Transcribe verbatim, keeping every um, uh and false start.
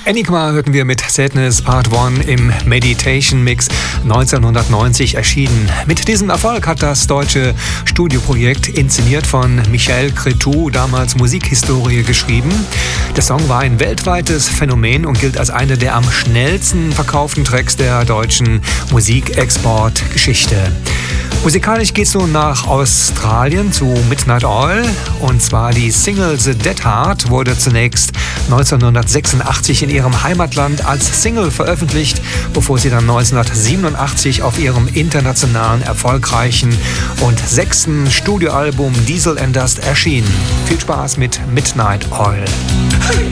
Enigma hörten wir mit Sadness Part eins im Meditation Mix neunzehnhundertneunzig erschienen. Mit diesem Erfolg hat das deutsche Studioprojekt, inszeniert von Michel Cretu, damals Musikhistorie geschrieben. Der Song war ein weltweites Phänomen und gilt als einer der am schnellsten verkauften Tracks der deutschen Musikexportgeschichte. Musikalisch geht's nun nach Australien zu Midnight Oil, und zwar die Single The Dead Heart wurde zunächst neunzehnhundertsechsundachtzig in ihrem Heimatland als Single veröffentlicht, bevor sie dann neunzehnhundertsiebenundachtzig auf ihrem internationalen erfolgreichen und sechsten Studioalbum Diesel and Dust erschien. Viel Spaß mit Midnight Oil.